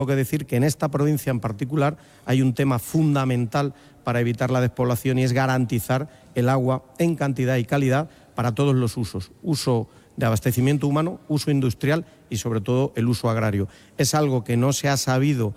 Tengo que decir que en esta provincia en particular hay un tema fundamental para evitar la despoblación y es garantizar el agua en cantidad y calidad para todos los usos. Uso de abastecimiento humano, uso industrial y sobre todo el uso agrario. Es algo que no se ha sabido,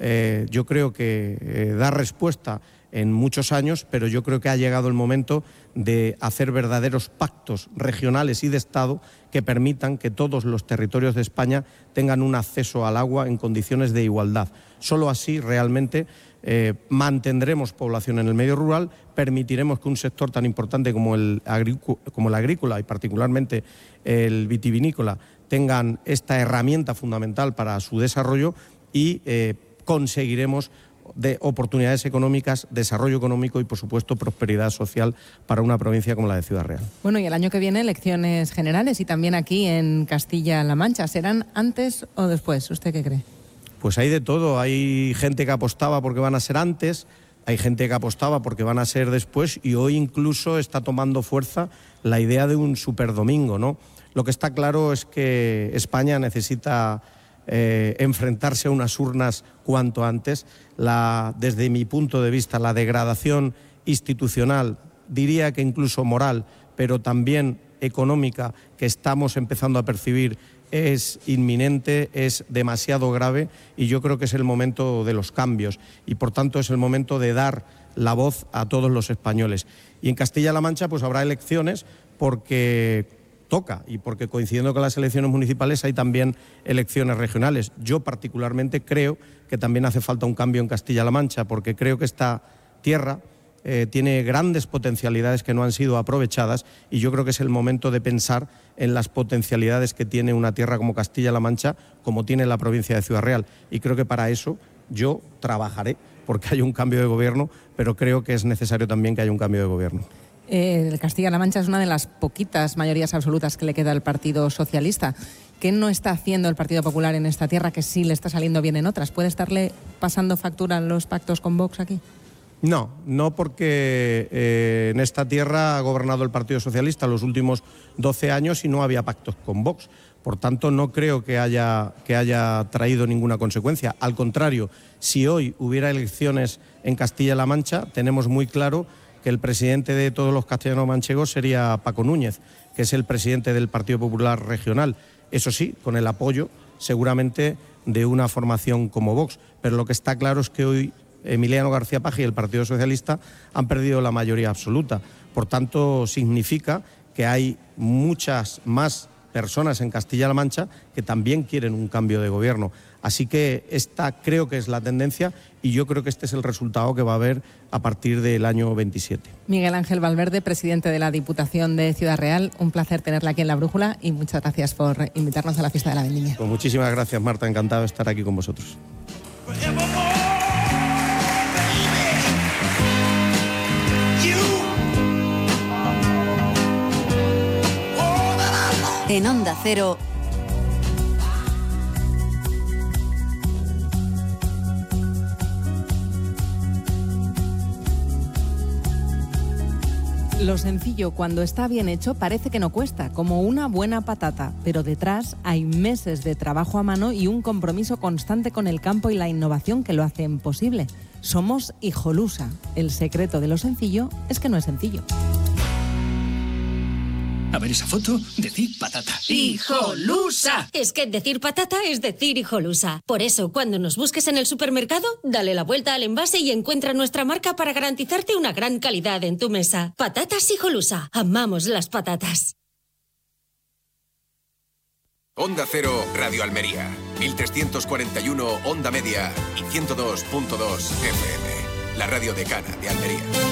yo creo que dar respuesta en muchos años, pero yo creo que ha llegado el momento de hacer verdaderos pactos regionales y de Estado que permitan que todos los territorios de España tengan un acceso al agua en condiciones de igualdad. Solo así realmente mantendremos población en el medio rural, permitiremos que un sector tan importante como el agrícola y particularmente el vitivinícola tengan esta herramienta fundamental para su desarrollo y conseguiremos de oportunidades económicas, desarrollo económico y, por supuesto, prosperidad social para una provincia como la de Ciudad Real. Bueno, y el año que viene elecciones generales y también aquí en Castilla-La Mancha. ¿Serán antes o después? ¿Usted qué cree? Pues hay de todo. Hay gente que apostaba porque van a ser antes, hay gente que apostaba porque van a ser después y hoy incluso está tomando fuerza la idea de un superdomingo, ¿no? Lo que está claro es que España necesita enfrentarse a unas urnas cuanto antes. Desde mi punto de vista, la degradación institucional, diría que incluso moral, pero también económica, que estamos empezando a percibir es inminente, es demasiado grave y yo creo que es el momento de los cambios y por tanto es el momento de dar la voz a todos los españoles. Y en Castilla-La Mancha pues habrá elecciones porque toca y porque coincidiendo con las elecciones municipales hay también elecciones regionales. Yo particularmente creo que también hace falta un cambio en Castilla-La Mancha porque creo que esta tierra tiene grandes potencialidades que no han sido aprovechadas y yo creo que es el momento de pensar en las potencialidades que tiene una tierra como Castilla-La Mancha, como tiene la provincia de Ciudad Real. Y creo que para eso yo trabajaré porque haya un cambio de gobierno, pero creo que es necesario también que haya un cambio de gobierno. Castilla-La Mancha es una de las poquitas mayorías absolutas que le queda al Partido Socialista. ¿Qué no está haciendo el Partido Popular en esta tierra que sí le está saliendo bien en otras? ¿Puede estarle pasando factura en los pactos con Vox aquí? No porque en esta tierra ha gobernado el Partido Socialista los últimos 12 años y no había pactos con Vox. Por tanto, no creo que haya traído ninguna consecuencia. Al contrario, si hoy hubiera elecciones en Castilla-La Mancha, tenemos muy claro que el presidente de todos los castellanos manchegos sería Paco Núñez, que es el presidente del Partido Popular Regional. Eso sí, con el apoyo seguramente de una formación como Vox. Pero lo que está claro es que hoy Emiliano García Paje y el Partido Socialista han perdido la mayoría absoluta. Por tanto, significa que hay muchas más personas en Castilla-La Mancha que también quieren un cambio de gobierno. Así que esta creo que es la tendencia y yo creo que este es el resultado que va a haber a partir del año 27. Miguel Ángel Valverde, presidente de la Diputación de Ciudad Real, un placer tenerla aquí en La Brújula y muchas gracias por invitarnos a la fiesta de la Vendimia. Pues muchísimas gracias, Marta, encantado de estar aquí con vosotros. En Onda Cero. Lo sencillo, cuando está bien hecho, parece que no cuesta, como una buena patata, pero detrás hay meses de trabajo a mano y un compromiso constante con el campo y la innovación que lo hacen posible. Somos Hijolusa. El secreto de lo sencillo es que no es sencillo. A ver esa foto, decir patata. ¡Hijolusa! Es que decir patata es decir Hijolusa. Por eso, cuando nos busques en el supermercado, dale la vuelta al envase y encuentra nuestra marca para garantizarte una gran calidad en tu mesa. Patatas Hijolusa. Amamos las patatas. Onda Cero, Radio Almería. 1341 Onda Media y 102.2 FM. La radio decana de Almería.